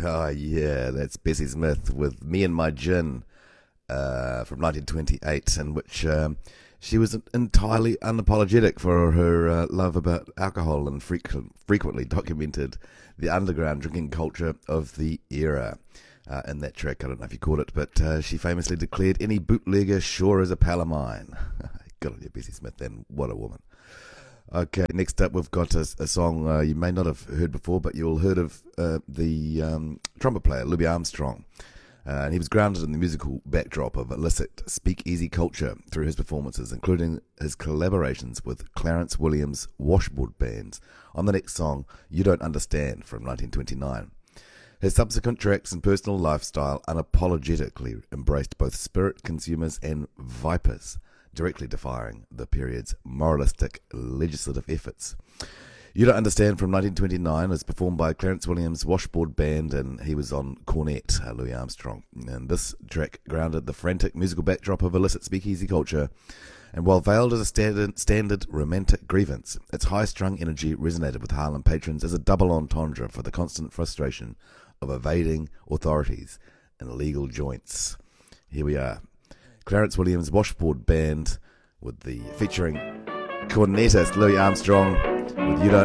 Oh, yeah, that's Bessie Smith with Me and My Gin from 1928, in which she was entirely unapologetic for her love about alcohol and frequently documented the underground drinking culture of the era. In that track, I don't know if you caught it, but she famously declared any bootlegger sure as a pal of mine. Good on you, Bessie Smith, then. What a woman. Okay, next up we've got a song you may not have heard before, but you'll heard of the trumpet player Louis Armstrong. And he was grounded in the musical backdrop of illicit speakeasy culture through his performances, including his collaborations with Clarence Williams' Washboard Bands on the next song, You Don't Understand, from 1929. His subsequent tracks and personal lifestyle unapologetically embraced both spirit consumers and vipers, directly defying the period's moralistic legislative efforts. You Don't Understand from 1929 was performed by Clarence Williams' Washboard Band, and he was on cornet, Louis Armstrong. And this track grounded the frantic musical backdrop of illicit speakeasy culture, and while veiled as a standard romantic grievance, its high-strung energy resonated with Harlem patrons as a double entendre for the constant frustration of evading authorities and illegal joints. Here we are. Clarence Williams' Washboard Band with the featuring cornetist Louis Armstrong with You Don't